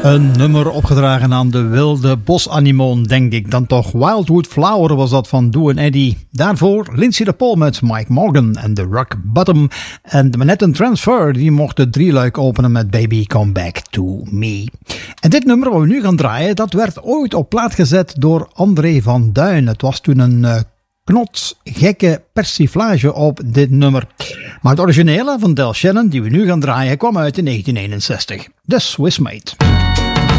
Een nummer opgedragen aan de wilde bosanemoon, denk ik dan toch. Wildwood Flower was dat van Doe en Eddie. Daarvoor Lindsay de Paul met Mike Morgan en The Rock Bottom. En de Manhattan Transfer, die mocht de drieluik openen met Baby Come Back to Me. En dit nummer wat we nu gaan draaien, dat werd ooit op plaat gezet door André van Duin. Het was toen een knotsgekke persiflage op dit nummer. Maar het originele van Del Shannon, die we nu gaan draaien, kwam uit in 1961. The Swiss Mate.